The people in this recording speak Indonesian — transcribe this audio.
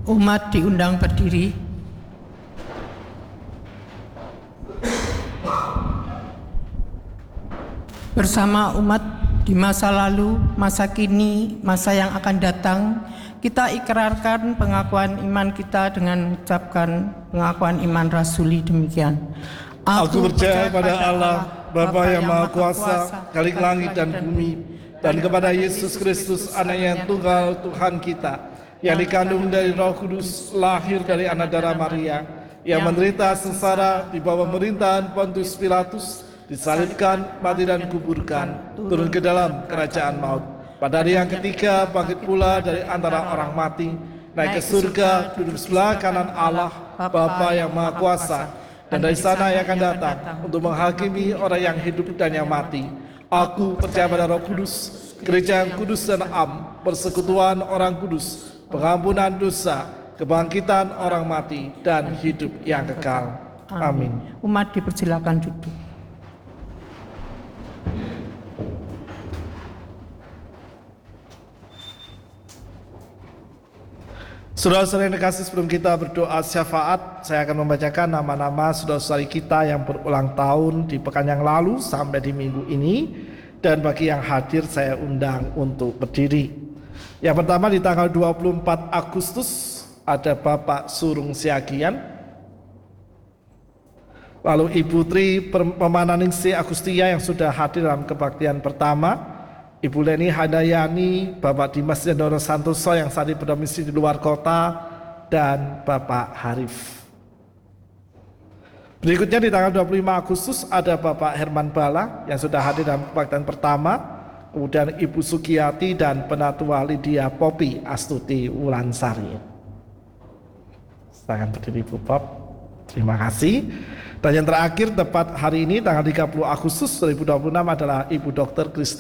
Umat diundang berdiri. Bersama umat di masa lalu, masa kini, masa yang akan datang, kita ikrarkan pengakuan iman kita dengan mengucapkan pengakuan iman rasuli demikian. Aku percaya pada Allah, Bapa yang Maha Kuasa, Khalik langit dan bumi, dan kepada Yesus Kristus, Anak yang tunggal Tuhan kita, yang dikandung dari Roh Kudus, lahir dari anak darah Maria, yang menderita sengsara di bawah pemerintahan Pontius Pilatus, disalibkan, mati dan kuburkan, turun ke dalam kerajaan maut. Pada hari yang ketiga bangkit pula dari antara orang mati, naik ke surga, duduk sebelah kanan Allah, Bapa yang Maha Kuasa, dan dari sana yang akan datang untuk menghakimi orang yang hidup dan yang mati. Aku percaya pada Roh Kudus, gereja yang kudus dan am, persekutuan orang kudus, pengampunan dosa, kebangkitan orang mati, dan hidup yang kekal. Amin. Umat dipersilakan duduk. Saudara-saudara yang dikasih, sebelum kita berdoa syafaat, saya akan membacakan nama-nama saudara-saudari kita yang berulang tahun di pekan yang lalu sampai di minggu ini. Dan bagi yang hadir saya undang untuk berdiri. Yang pertama di tanggal 24 Agustus ada Bapak Surung Siagian. Lalu Ibu Tri Pemananingsi Agustia yang sudah hadir dalam kebaktian pertama. Ibu Leni Handayani, Bapak Dimas Jendoro Santoso yang saat ini berdomisili di luar kota, dan Bapak Harif. Berikutnya di tanggal 25 Agustus ada Bapak Herman Bala yang sudah hadir dalam kebaktian pertama, kemudian Ibu Sugiyati dan Penatua Lydia Popi Astuti Wulansari. Silakan berdiri Ibu Pop. Terima kasih. Dan yang terakhir tepat hari ini tanggal 30 Agustus 2026 adalah Ibu Dr. Kristi